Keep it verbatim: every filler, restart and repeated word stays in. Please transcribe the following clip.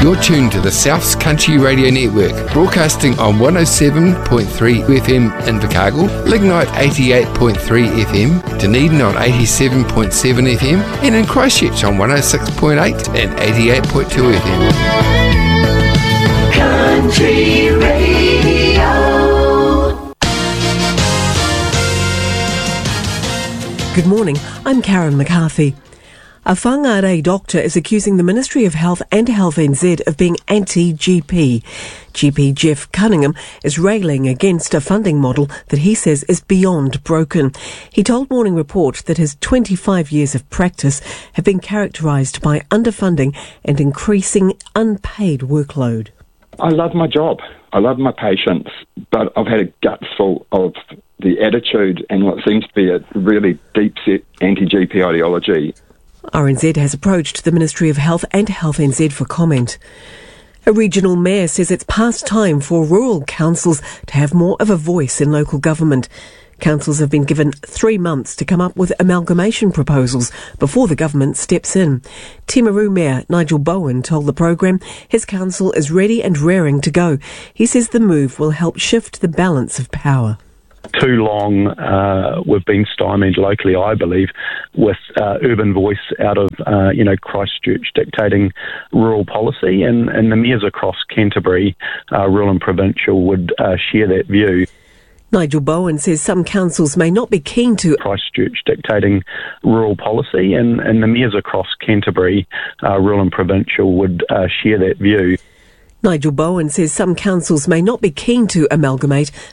You're tuned to the South's Country Radio Network, broadcasting on one oh seven point three F M in Invercargill, Lignite eighty-eight point three F M, Dunedin on eighty-seven point seven F M, and in Christchurch on one oh six point eight and eighty-eight point two F M. Country Radio. Good morning, I'm Karen McCarthy. A Whangarei doctor is accusing the Ministry of Health and Health N Z of being anti-G P. G P Jeff Cunningham is railing against a funding model that he says is beyond broken. He told Morning Report that his twenty-five years of practice have been characterised by underfunding and increasing unpaid workload. I love my job. I love my patients, but I've had a gut full of the attitude and what seems to be a really deep-set anti-G P ideology. R N Z has approached the Ministry of Health and Health N Z for comment. A regional mayor says it's past time for rural councils to have more of a voice in local government. Councils have been given three months to come up with amalgamation proposals before the government steps in. Timaru Mayor Nigel Bowen told the programme his council is ready and raring to go. He says the move will help shift the balance of power. Too long uh, we've been stymied locally, I believe, with uh, urban voice out of, uh, you know, Christchurch dictating rural policy, and, and the mayors across Canterbury, uh, rural and provincial, would uh, share that view. Nigel Bowen says some councils may not be keen to Christchurch dictating rural policy, and, and the mayors across Canterbury, uh, rural and provincial, would uh, share that view. Nigel Bowen says some councils may not be keen to amalgamate,